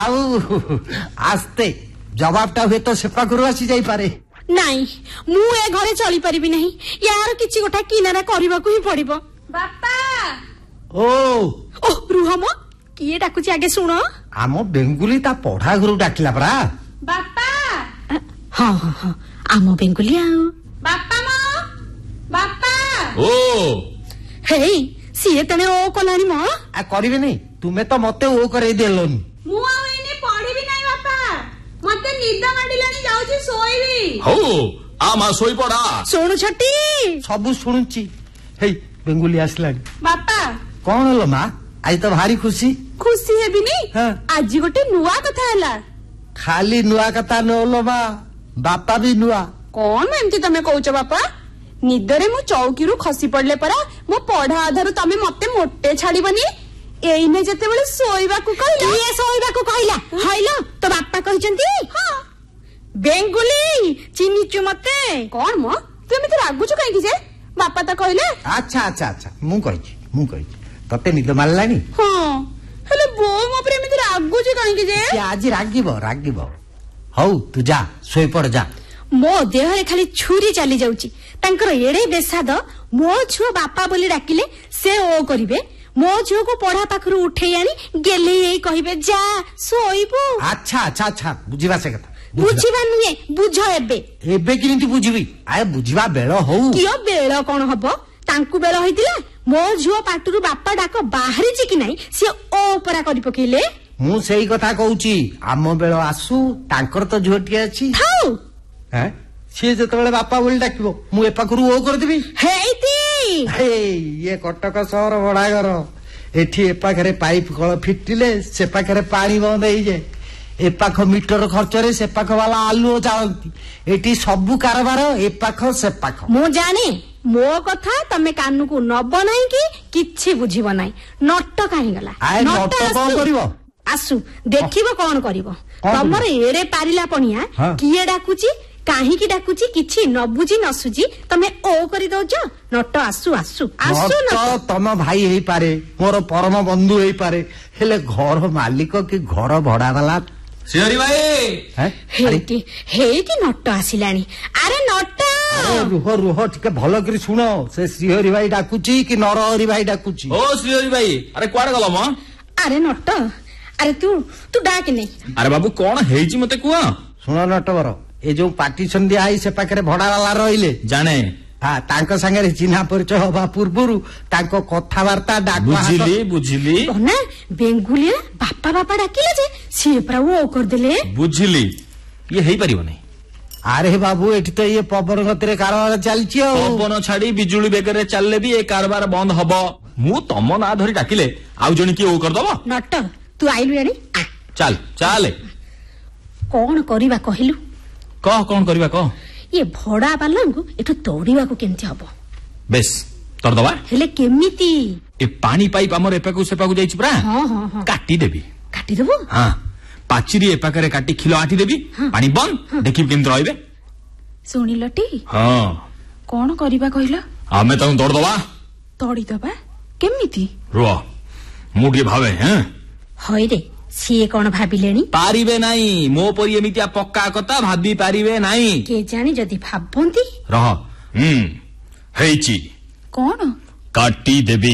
आस्ते जवाबटा हुए तो से पाखरु आसी जाई पारे नहीं मु ए घरे चली परिबि नहीं यार किछि गोटा किनारा करबाकू ही पड़िबो बापा ओ रुह म किए डाकुची आगे सुनो आम बेंगुली ता पढ़ा घरु डाकिला परा बापा हां हां हां आम बेंगुली आ बापा म बापा ओ हेई सिए तने ओ कोलानी म आ करिवे नहीं तुमे तो मते ओ करे देलोनी मु आ एने पढ़िबि नहीं बापा मते निद माडिलानी जाउची सोइबी हो आ मा सोई पड़ा सोनु छटी सब सुनुची हेई बेंगुली आसलानी बापा कौन हलो माँ आज तो भारी खुशी खुशी है भी नहीं हाँ। आज गोटे नुआ कथा है खाली नुआ कथा नो माँ बापा भी नुआ कौन एमती तमे कहूच बापा निदरे मु चौकी रु खसी पड़ले परा मो पढ़ा आधारु तमे मते मोटे छाड़ीबनी एइने जते बेले सोइबा को कहला ये सोइबा को कहला हइलो तो बापा कहिसंती हां बेंगुली चिनिचु मते कौन मो तुमे तो रागुचु काई कि जे बापा तो कहले अच्छा अच्छा अच्छा मु कहि तते निद मारलानी हां हेले बो मो प्रेमी तो रागुचु काई कि जे आज रागिबो हौ तू जा सोई पड़ जा मो देहरे खाली छुरी चली जाउची तांकर एड़े बेसाद मो छुआ बापा बोली डाकिले से ओ करिवे मो झियो को पढ़ा पाखरु उठेई आनी गेले एई कहिबे जा सोइबो अच्छा अच्छा अच्छा बुझिबा से कथा बुझिबा नुए बुझ एबे किनिति बुझिबी आए बुझिबा बेळ हौ कियो बेळ कोन हबो तांकु बेळ होइतिला मो झियो पाटुरु बापा डाक बाहरी छि कि नाही से ओ परा करि पकेले मु सेई कथा कहूची आम बेळ आसु तांकर तो झोटी अछि थाउ हैं से जतबेले बापा बोली डाकिबो मु ए पाखरु ओ कर देबी हेइति हे ये कटक सहर बड़ा घर एठी ए पाखरे पाइप कळ फिटिले से पाखरे पानी बंद होई जाय ए पाख मीटर खर्च रे से पाख वाला आलू जाळंती एठी सबु कारबार ए पाख से पाख मो जाने मो कथा तमे कानू को नब नाही कि किछि बुझिबो नाही नट काहे गला आए नट कोन करिवो आसु देखिबो कोन करिवो तमर एरे पारिला पणिया किए डाकुची काहे की डाकुची किछि न बुझी न सुजी तमे ओ करि दोछ नट आसु आसु आसु न तम भाई हेई पारे मोर परम बंधु हेई पारे हेले घर मालिक की घर भड़ा वाला सिहरी भाई हेती नट आसिलानी अरे नट रुह टिके भलो करी सुनो से श्रीहरि भाई डाकुची कि नरहरि भाई डाकुची ओ श्रीहरि भाई अरे कुआडे गलो म अरे नट अरे तू डाक नहीं अरे बाबू कौन हेची मते कुआ सुनो नटवर ए जो पार्टीशन दिया आई से पाखरे भड़ा वाला रहिले जाने हाँ तांको संगे चिन्हा परिचय हवा पूर्वरु तांको कथावार्ता डाक बुझिली ना बेंगुलिया बापा बापा डाकिले जे से परा वो कर देले बुझिली ये हेई परिबो नहीं अरे बाबू एठी तो ये पवन गतिरे कारबार चलछि पवन छाड़ी बिजुली बेगरे चलले भी ए कारबार बंद हबो मु तम ना धरी डाकिले आउ जणी की ओ कर दबो नट तू आइलु यानी चल चल कौन करिबा कहिलु कह कौन करिबा कह ये भड़ा वालांगु एठु तोड़ीबा को केमति हबो बेस तोड़ दबा हेले केमिति ए पानी पाइप हमर एपाकु सेपाकु जाइछि परा हां हां हां काटी देबो हां पाचिरी एपाकरे काटी खिलो आटी देबी पानी बंद देखि केमति रहइबे सुनिलटी हां कोन करिबा कहिला हमें त तोड़ दबा केमिति रो मुडी भावे हैं होय रे सिए कोन भाबिलेनी पारिबे नाही मो परी एमितिया पक्का कथा भाबी पारिबे नाही के जानी जदी भाबंती रह हेची कोन काटी देबी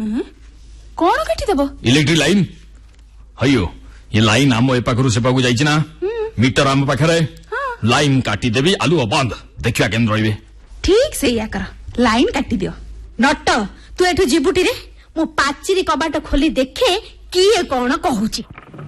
कोन काटी देबो इलेक्ट्रिक लाइन हयो ये लाइन हम एपाकरु सेपाकु जाइछि ना मीटर हम पाखरे लाइन काटी देबी आलू बंद देखिया केन रहिबे ठीक से या कर लाइन काटी दियो नट तू एठु जिबुटी रे मो पाचिरी कबाट खोली देखे किए कोन कहूची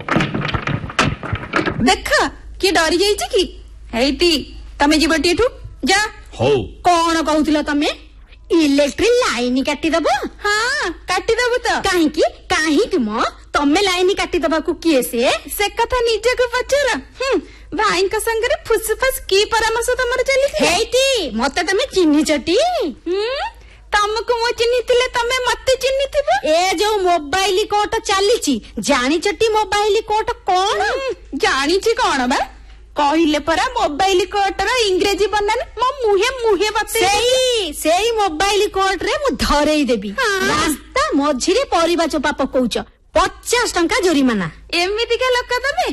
देखा कि डरी जाइछि कि हेती तमे जिबटी एठु जा हो कोन कहउतिला तमे इलेक्ट्रिक लाइन काटी दबो हां काटी दबो तो काहे कि मो तमे लाइन काटी दबा को किए से कथा निजे को पचरा भाई का संगरे फुसफुस की परामर्श तमर चली हेती मते तमे चिन्नी चटी तमको मो चिन्नीतिले तमे मते चिन्नीतिबो ए जो मोबाइल कोट चलीची जानी चटी मोबाइल कोट कोन जानीची कोन बा कहिले परा मोबाइल कोटर इंग्रेजी बनान मो मुहे बते सेई मोबाइल कोट रे मु धरेई देबी रास्ता मझिरे परिबा चोपा पकौच 50 ଟଙ୍କା ଜୋରିମାନା। ଏମିତିକା ଲୋକ ତମେ?